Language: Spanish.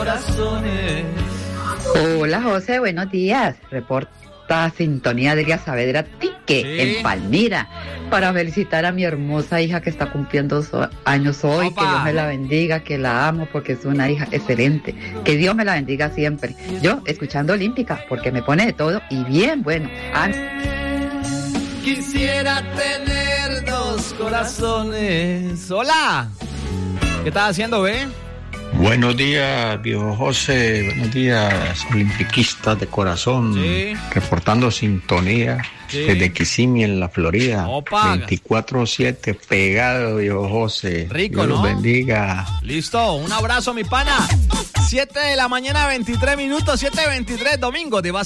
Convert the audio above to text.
Hola José, buenos días. Reporta Sintonía de Saavedra Tique, en Palmira, para felicitar a mi hermosa hija que está cumpliendo años hoy. ¡Opa! Que Dios me la bendiga, que la amo porque es una hija excelente. Que Dios me la bendiga siempre. Yo escuchando Olímpica porque me pone de todo y bien bueno. Quisiera tener dos corazones. Hola. ¿Qué estás haciendo, ve? Buenos días, viejo José. Buenos días, olimpiquistas de corazón. Sí. Reportando sintonía desde Kissimmee, en la Florida. Opa. 24/7 pegado, viejo José. Rico, Dios ¿no? los bendiga. Listo, un abrazo, mi pana. 7 de la mañana, 23 minutos, 7:23, domingo de